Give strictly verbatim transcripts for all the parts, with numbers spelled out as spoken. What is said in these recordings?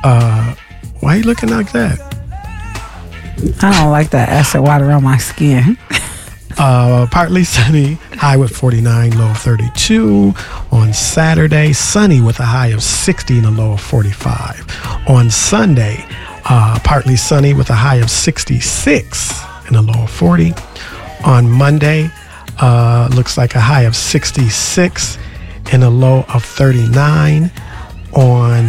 Uh, why are you looking like that? I don't like that acid water on my skin. Uh, partly sunny, high with forty-nine, low of thirty-two. On Saturday, sunny with a high of sixty and a low of forty-five. On Sunday, uh, partly sunny with a high of sixty-six and a low of forty. On Monday, uh, looks like a high of sixty-six and a low of thirty-nine. On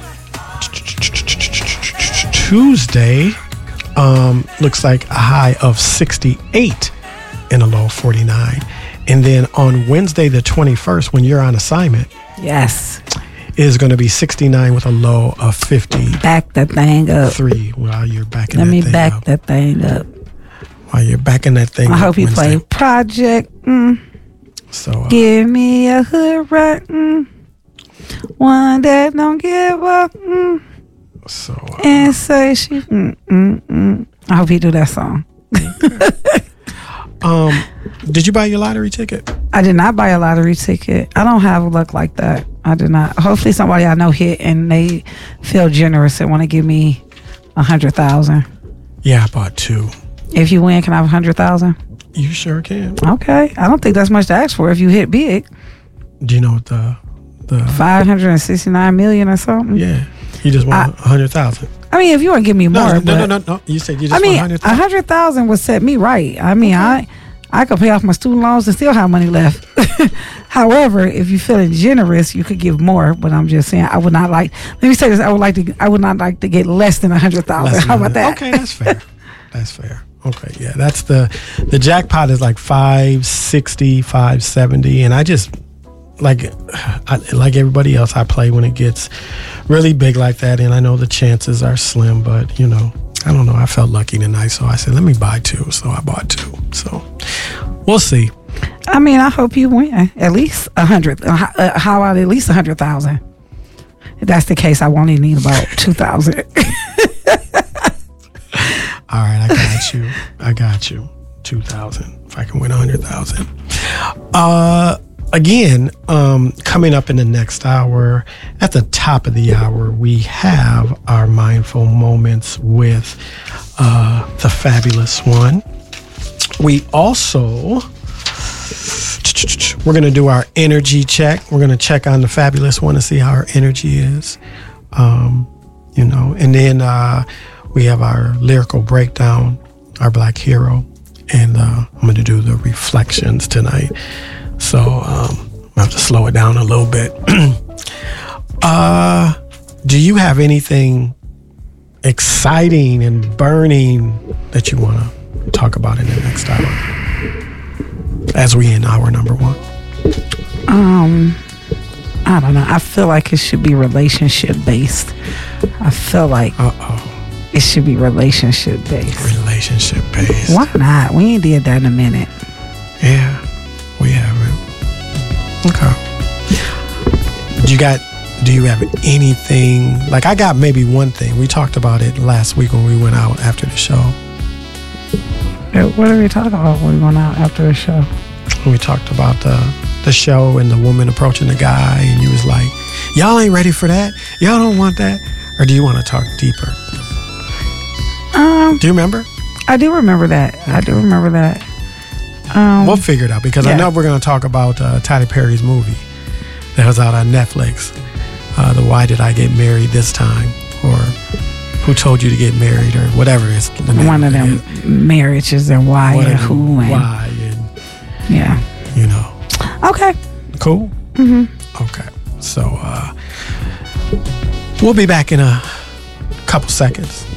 Tuesday, um, looks like a high of sixty-eight and a low of forty-nine. And then on Wednesday, the twenty-first, when you're on assignment, yes, is going to be sixty-nine with a low of fifty. Back that thing up. Three while you're backing Let that me thing back up. that thing up. While you're backing that thing I up. hope you Wednesday. play Project. Mm. So uh, Give me a hood rat. Mm. One that don't give up. Mm. So uh, And say she. Mm, mm, mm. I hope you do that song. um, did you buy your lottery ticket? I did not buy a lottery ticket. I don't have luck like that. I did not. Hopefully somebody I know hit and they feel generous and want to give me a hundred thousand. Yeah, I bought two. If you win, can I have a hundred thousand? You sure can. Okay. I don't think that's much to ask for if you hit big. Do you know what the the Five hundred and sixty nine million or something. Yeah, you just want a hundred thousand. I mean, if you want to give me more, No, no, but, no, no, no. You said you just I mean, want a hundred a thousand. hundred thousand would set me right. I mean, I I could pay off my student loans and still have money left. However, if you're feeling generous, you could give more. But I'm just saying, I would not like. Let me say this: I would like to. I would not like to get less than a hundred thousand. How about that? Okay, that's fair. That's fair. Okay, yeah, that's the the jackpot is like five sixty, five seventy, and I just like I, like everybody else, I play when it gets really big like that, and I know the chances are slim, but you know, I don't know. I felt lucky tonight, so I said, let me buy two. So I bought two. So we'll see. I mean, I hope you win at least a hundred. Uh, uh, how about at least a hundred thousand? If that's the case, I won't even need about two thousand. All right, I got you. I got you. Two thousand. If I can win a hundred thousand. Uh, again, um, coming up in the next hour, at the top of the hour, we have our mindful moments with uh, the fabulous one. We also we're gonna do our energy check. We're gonna check on the fabulous one to see how her energy is. Um, you know, and then uh, we have our lyrical breakdown, our Black hero, and uh, I'm going to do the reflections tonight. So um, I have to slow it down a little bit. uh, do you have anything exciting and burning that you want to talk about in the next hour? As we in hour number one. Um, I don't know. I feel like it should be relationship based. I feel like Uh oh. it should be relationship based. Relationship based. Why not? We ain't did that in a minute. Yeah, we haven't. Okay. Do you got? Do you have anything? Like I got maybe one thing. We talked about it last week when we went out after the show. Uh, What are we talking about when we went out after the show? We talked about the the show and the woman approaching the guy, and you was like, "Y'all ain't ready for that. Y'all don't want that." Or do you want to talk deeper? Um, Do you remember? I do remember that. I do remember that. Um, We'll figure it out because I yeah. know we're going to talk about uh, Tyler Perry's movie that was out on Netflix. Uh, the Why Did I Get Married This Time, or Who Told You to Get Married, or whatever it's the name one of them is. marriages and why Whatever, and who and why and yeah. you know. Okay. Cool. Mhm. Okay. So uh, we'll be back in a couple seconds.